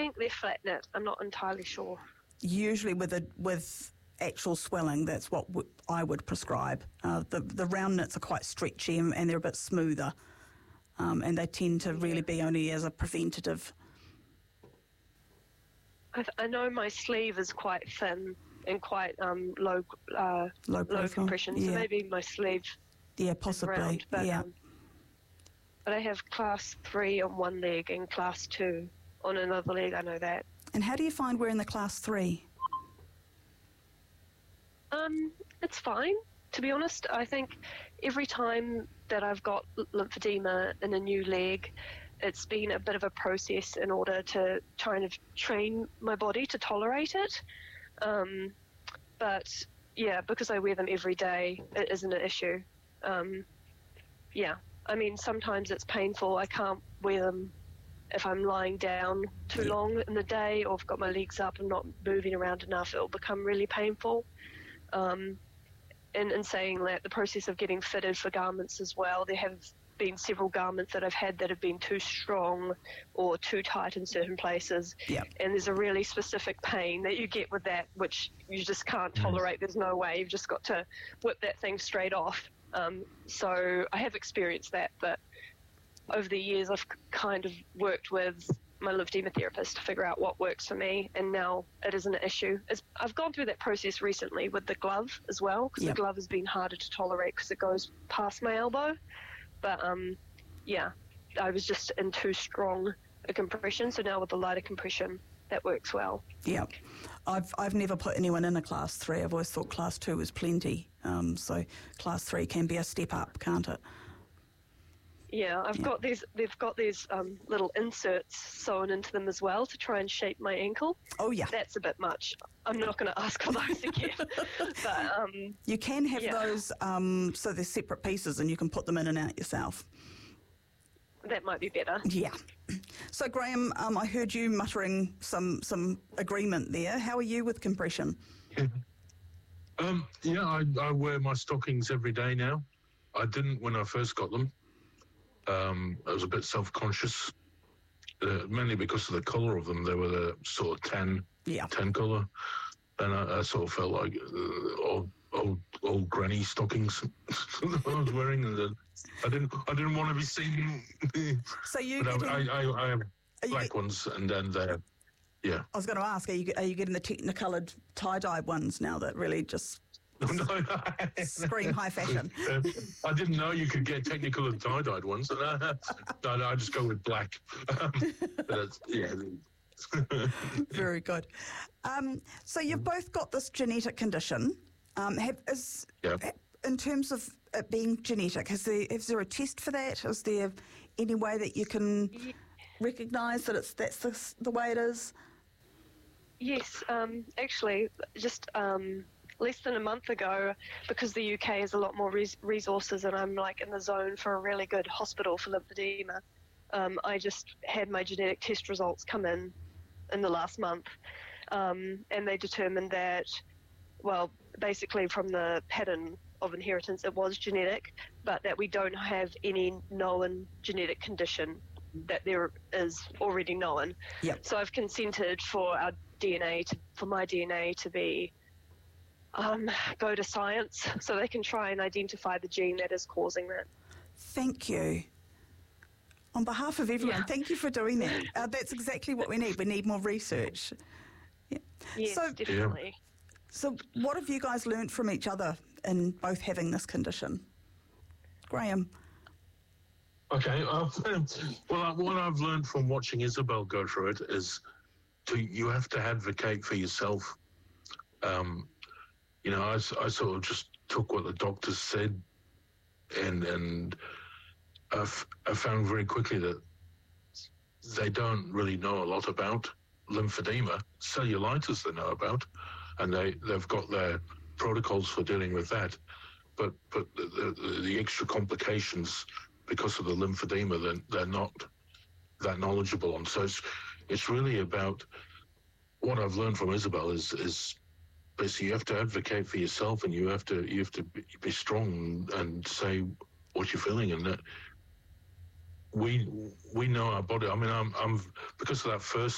think they're flat knit. I'm not entirely sure. Usually with actual swelling, that's what I would prescribe. The round knits are quite stretchy and they're a bit smoother, and they tend to really be only as a preventative. I know my sleeve is quite thin and quite low compression, so maybe my sleeve possibly, is round, but I have class 3 on one leg and class 2 on another leg, I know that. And how do you find wearing the class 3? It's fine, to be honest. I think every time that I've got lymphedema in a new leg, it's been a bit of a process in order to kind of train my body to tolerate it. But yeah, because I wear them every day, it isn't an issue. I mean, sometimes it's painful. I can't wear them if I'm lying down too long in the day, or I've got my legs up and not moving around enough. It'll become really painful. And in saying that, the process of getting fitted for garments as well, there have been several garments that I've had that have been too strong or too tight in certain places. And there's a really specific pain that you get with that, which you just can't tolerate. There's no way. You've just got to whip that thing straight off. So I have experienced that, but over the years I've kind of worked with my lymphedema therapist to figure out what works for me, and now it isn't an issue. I've gone through that process recently with the glove as well, because the glove has been harder to tolerate because it goes past my elbow. But I was just in too strong a compression, so now with the lighter compression, that works well. Yeah, I've never put anyone in a class 3. I've always thought class 2 was plenty. So class 3 can be a step up, can't it? Yeah, they've got these little inserts sewn into them as well to try and shape my ankle. Oh, yeah. That's a bit much. I'm not going to ask for those again. But you can have those, so they're separate pieces and you can put them in and out yourself. That might be better. Yeah. So, Graham, I heard you muttering some agreement there. How are you with compression? I wear my stockings every day now. I didn't when I first got them. I was a bit self-conscious, mainly because of the colour of them. They were the sort of tan colour, and I sort of felt like old granny stockings I was wearing, and I didn't want to be seen. So I have black ones, and then they're I was going to ask, are you getting the Technicoloured tie-dye ones now that really just scream high fashion? I didn't know you could get Technicoloured tie-dyed ones. I just go with black. Very good. So you've both got this genetic condition. In terms of it being genetic, is there a test for that? Is there any way that you can recognise that that's the way it is? Yes, actually, just less than a month ago, because the UK has a lot more resources and I'm like in the zone for a really good hospital for lymphedema, I just had my genetic test results come in the last month, and they determined that, well, basically from the pattern of inheritance it was genetic, but that we don't have any known genetic condition that there is already known. Yep. So I've consented for our for my DNA to be go to science so they can try and identify the gene that is causing that. Thank you. On behalf of everyone, thank you for doing that. That's exactly what we need. We need more research. Yeah. Yes, definitely. So what have you guys learnt from each other in both having this condition? Graham? Okay, well, what I've learned from watching Isabel go through it is you have to advocate for yourself. I sort of just took what the doctors said, and I found very quickly that they don't really know a lot about lymphedema. Cellulitis they know about, and they've got their protocols for dealing with that. But the extra complications because of the lymphedema, they're not that knowledgeable on. So it's really about what I've learned from Isabel is basically you have to advocate for yourself, and you have to be strong and say what you're feeling, and that we know our body. I mean, I'm because of that first